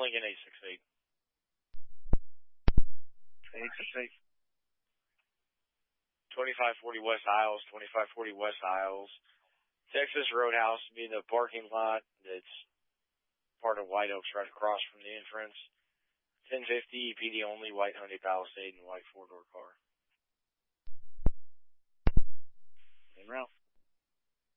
Lincoln 868. 868. 2540 West Isles, 2540 West Isles. Texas Roadhouse would be in the parking lot that's part of White Oaks right across from the entrance. 1050 EPD only, white Hyundai Palisade and white four-door car. En route.